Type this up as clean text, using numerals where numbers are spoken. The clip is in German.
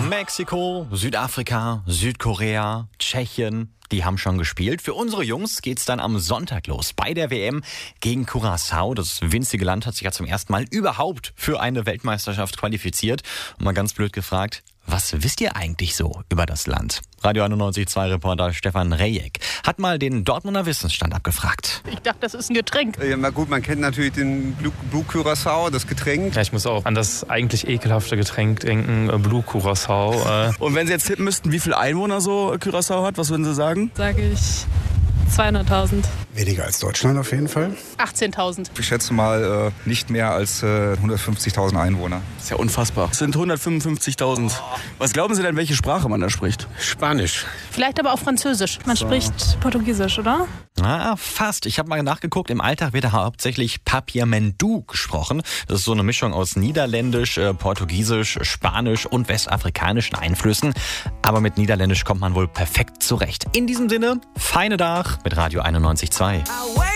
Mexiko, Südafrika, Südkorea, Tschechien, die haben schon gespielt. Für unsere Jungs geht's dann am Sonntag los bei der WM gegen Curaçao. Das winzige Land hat sich ja zum ersten Mal überhaupt für eine Weltmeisterschaft qualifiziert. Und mal ganz blöd gefragt, was wisst ihr eigentlich so über das Land? Radio 91.2 Reporter Stefan Rejek hat mal den Dortmunder Wissensstand abgefragt. Ich dachte, das ist ein Getränk. Ja, na gut, man kennt natürlich den Blue Curaçao, das Getränk. Ja, ich muss auch an das eigentlich ekelhafte Getränk denken, Blue Curaçao. Und wenn Sie jetzt tippen müssten, wie viele Einwohner so Curaçao hat, was würden Sie sagen? Sage ich 200.000. Weniger als Deutschland auf jeden Fall. 18.000. Ich schätze mal nicht mehr als 150.000 Einwohner. Das ist ja unfassbar. Es sind 155.000. Was glauben Sie denn, welche Sprache man da spricht? Spanisch. Vielleicht aber auch Französisch. Man spricht Portugiesisch, oder? Fast. Ich habe mal nachgeguckt, im Alltag wird da hauptsächlich Papiamentu gesprochen. Das ist so eine Mischung aus Niederländisch, Portugiesisch, Spanisch und westafrikanischen Einflüssen. Aber mit Niederländisch kommt man wohl perfekt zurecht. In diesem Sinne, feine Dag mit Radio 91.2.